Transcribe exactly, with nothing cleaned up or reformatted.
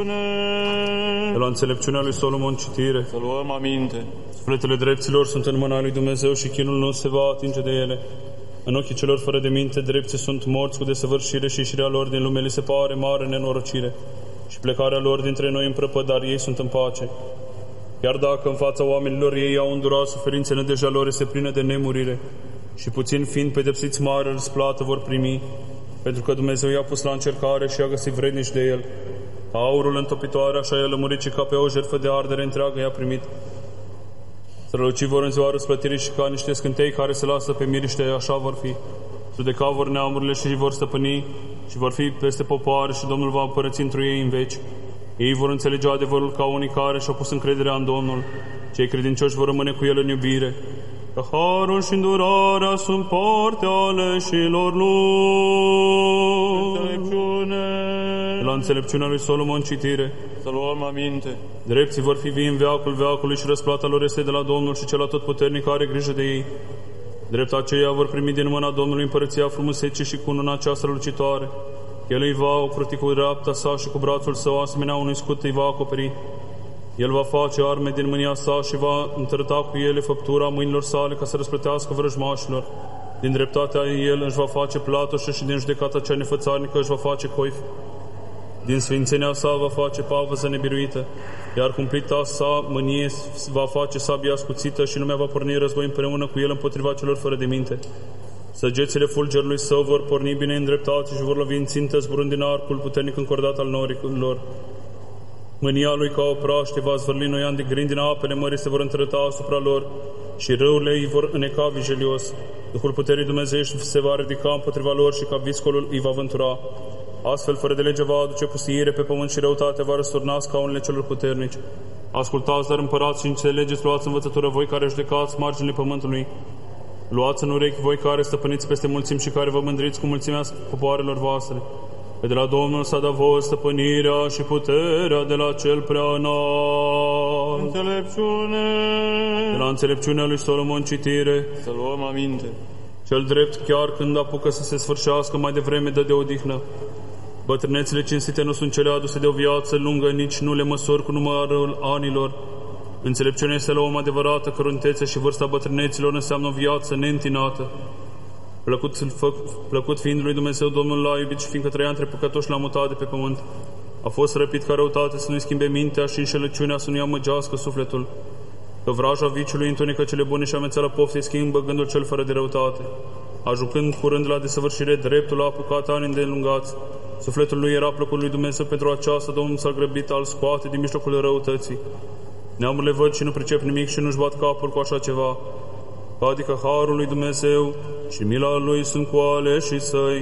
De la înțelepciunea lui Solomon citire. Să luăm aminte. Sufletele drepților sunt în mâna lui Dumnezeu și chinul nu se va atinge de ele. În ochii celor fără de minte, drepții sunt morți cu desăvârșire și ieșirea lor din lume li se pare mare nenorocire. Și plecarea lor dintre noi în prăpădare, ei sunt în pace. Chiar dacă în fața oamenilor ei au îndurat suferințe, nădejdea lor este plină de nemurire. Și puțin fiind pedepsiți, mare răsplată vor primi, pentru că Dumnezeu i-a pus la încercare și a găsit vrednici de el. Ca aurul întopitoare, așa i-a lămurit și ca pe o jertfă de ardere întreagă i-a primit. Strălucii vor în ziua răsplătirii și ca niște scântei care se lasă pe miriște, așa vor fi. Judeca vor neamurile și vor stăpâni și vor fi peste popoare și Domnul va împărăți întru ei în veci. Ei vor înțelege adevărul ca unii care și-au pus încrederea în Domnul. Cei credincioși vor rămâne cu el în iubire. Că harul și îndurarea sunt partea aleșilor lui. Înțelepciune. De la înțelepciunea lui Solomon citire. Să luăm aminte. Drepții vor fi vii în veacul veacului și răsplata lor este de la Domnul și cel atotputernic are grijă de ei. Drept aceia vor primi din mâna Domnului împărăția frumuseții și cununa cea strălucitoare. El îi va ocroti cu dreapta sa și cu brațul său, asemenea unui scut îi va acoperi. El va face arme din mânia sa și va întărăta cu ele făptura mâinilor sale ca să răsplătească vrăjmașilor. Din dreptatea el își va face platoșă și din judecata cea nefățarnică își va face coif. Din sfințenia sa va face pavăză nebiruită, iar cumplita sa mânie va face sabia ascuțită și lumea va porni război împreună cu el împotriva celor fără de minte. Săgețile fulgerului său vor porni bine îndreptate și vor lovi în țintă zburând din arcul puternic încordat al norilor. Mânia lui ca o praște va zvârli noian de grindina, apele mării se vor întrăta asupra lor și râurile îi vor îneca vigilios. Duhul puterii Dumnezeiești se va ridica împotriva lor și ca viscolul îi va vântura. Astfel, fără de lege va aduce pustiire pe pământ și răutate va răsturna scaunele celor puternici. Ascultați, dar împărați și înțelegeți, luați învățătură voi care judecați marginile pământului. Luați în urechi voi care stăpâniți peste mulțimi și care vă mândriți cu mulțimea popoarelor voastre. Că de la Domnul s-a dat vouă stăpânirea și puterea de la cel prea înalt. Înțelepciune. De la înțelepciunea lui Solomon citire. Să luăm aminte. Cel drept, chiar când apucă să se sfârșească, mai devreme dă de odihnă. Bătrânețile cinstite nu sunt cele aduse de o viață lungă, nici nu le măsori cu numărul anilor. Înțelepciunea este la om adevărată, căruntețe și vârsta bătrâneților înseamnă o viață neîntinată. Plăcut, fă, plăcut fiind lui Dumnezeu, Domnul l-a iubit și fiindcă trăia între păcătoși l-a mutat de pe pământ. A fost răpit ca răutate să nu-i schimbe mintea și înșelăciunea să nu-i amăgească sufletul. Că vraja viciului întunecă cele bune și amețeala poftei schimbă gândul cel fără de răutate. Ajucând curând la desăvârșire, dreptul a apucat ani îndelungați. Sufletul lui era plăcut lui Dumnezeu, pentru aceasta Domnul s-a grăbit al scoate din mijlocul răutății. Neamurile văd și nu pricep nimic și nu-și bat capul cu așa ceva. Adică harul lui Dumnezeu și mila lui sunt cu aleșii săi.